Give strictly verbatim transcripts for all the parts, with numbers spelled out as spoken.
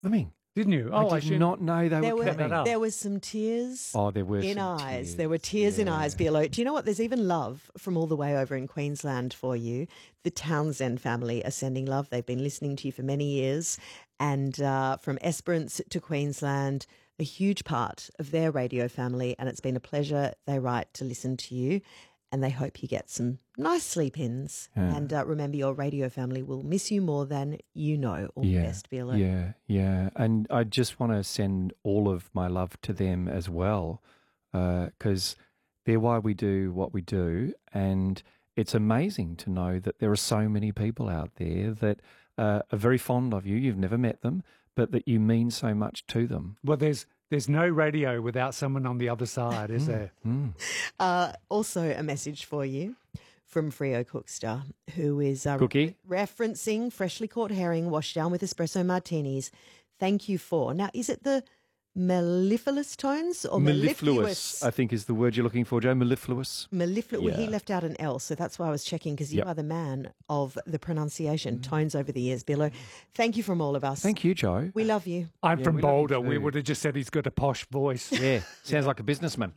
Swimming. Didn't you? I Oh, I, did should not know they There were were, coming. up. there was some tears Oh, there were in some eyes. tears. There were tears in Yeah. eyes, Bielo. Do you know what? There's even love from all the way over in Queensland for you. The Townsend family are sending love. They've been listening to you for many years. And uh, from Esperance to Queensland, a huge part of their radio family. And it's been a pleasure, they write, to listen to you. And they hope you get some nice sleep-ins. Yeah. And uh, remember, your radio family will miss you more than you know. All Yeah, the best, Bielo. yeah, yeah. And I just want to send all of my love to them as well, because they're why we do what we do. And it's amazing to know that there are so many people out there that uh, are very fond of you. You've never met them, but that you mean so much to them. Well, there's there's no radio without someone on the other side, is there? Mm. Uh, also, a message for you from Freo Cookster, who is uh, Cookie? referencing freshly caught herring washed down with espresso martinis. Thank you for. Now, is it the mellifluous tones or mellifluous? I think is the word you're looking for, Joe. Mellifluous. Mellifluous. Well, he Yeah. left out an L, so that's why I was checking, because you Yep. are the man of the pronunciation. Tones over the years, Bielo. Thank you from all of us. Thank you, Joe. We love you. I'm Yeah, from we love you Boulder. We too. would have just said he's got a posh voice. Yeah, sounds like a businessman.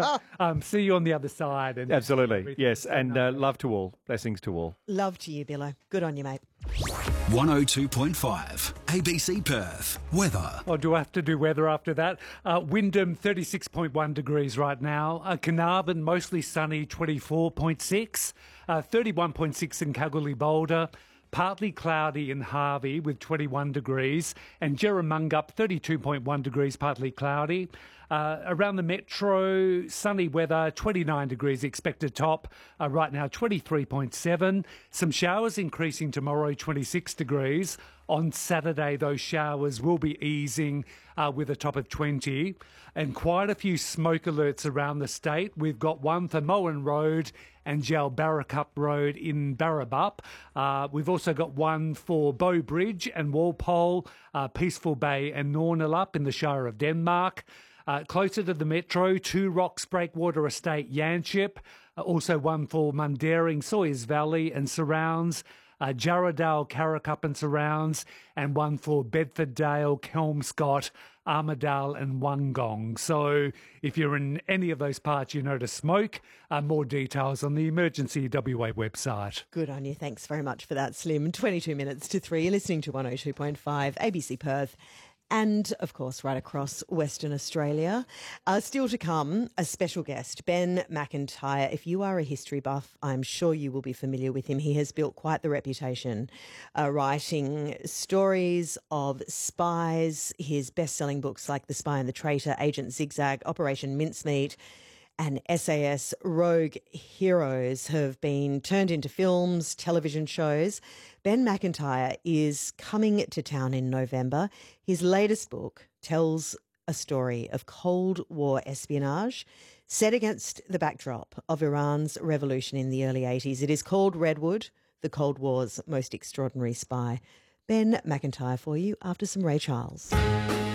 Um, see you on the other side. And Absolutely, everything. yes. And uh, love to all. Blessings to all. Love to you, Bielo. Good on you, mate. one oh two point five A B C Perth. Weather. Oh, do I have to do weather after that? Uh, Wyndham, thirty-six point one degrees right now. Uh, Carnarvon, mostly sunny, twenty-four point six. Uh, thirty-one point six in Kalgoorlie Boulder. Partly cloudy in Harvey with twenty-one degrees. And Jerramungup, thirty-two point one degrees, partly cloudy. Uh, around the metro, sunny weather, twenty-nine degrees expected top. Uh, right now, twenty-three point seven. Some showers increasing tomorrow, twenty-six degrees. On Saturday, those showers will be easing uh, with a top of twenty. And quite a few smoke alerts around the state. We've got one for Moen Road and Jalbarracup Road in Barrabup. Uh, we've also got one for Bow Bridge and Walpole, uh, Peaceful Bay and Nornalup in the Shire of Denmark. Uh, closer to the metro, Two Rocks Breakwater Estate, Yanchep. Uh, also one for Mundaring, Sawyers Valley and surrounds. Uh, Jarradale, Karrakup and surrounds. And one for Bedfordale, Kelmscott, Armidale and Wollongong. So if you're in any of those parts you know to smoke, uh, more details on the Emergency W A website. Good on you. Thanks very much for that, Slim. twenty-two minutes to three. You're listening to one oh two point five A B C Perth. And, of course, right across Western Australia. Uh, still to come, a special guest, Ben McIntyre. If you are a history buff, I'm sure you will be familiar with him. He has built quite the reputation, uh, writing stories of spies, his best-selling books like The Spy and the Traitor, Agent Zigzag, Operation Mincemeat, and S A S Rogue Heroes have been turned into films, television shows. Ben McIntyre is coming to town in November. His latest book tells a story of Cold War espionage set against the backdrop of Iran's revolution in the early eighties. It is called Redwood, the Cold War's most extraordinary spy. Ben McIntyre for you after some Ray Charles.